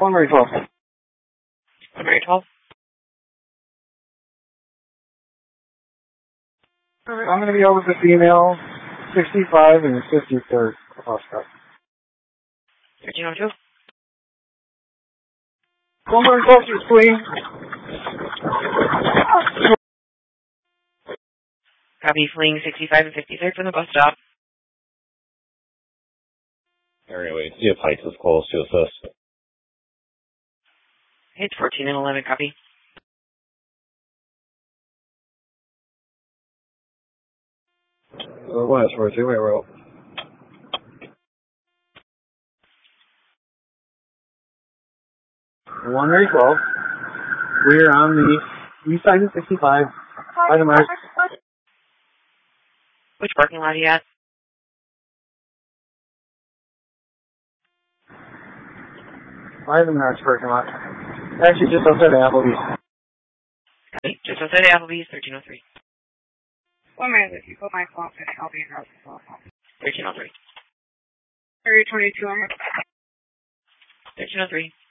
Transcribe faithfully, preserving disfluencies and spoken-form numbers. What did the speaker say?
One Mary twelve. One Mary twelve. Alright, I'm going to be over the female, sixty-five and fifty-third prospect. thirteen oh two. One Mary twelve, please. Copy, fleeing sixty-five and fifty-third from the bus stop. Anyway, see if Heights is close to assist. It's fourteen and eleven, copy. Uh, West, for a two-way route. One Mary twelve. We're on the east side of sixty-five. By the mark. Which parking lot are you at? By the March parking lot. Actually, just outside of Applebee's. Okay, just outside of Applebee's, thirteen oh three. One minute, if you put my phone, I'll be across the phone. thirteen oh three. Area twenty-two hundred. thirteen oh three.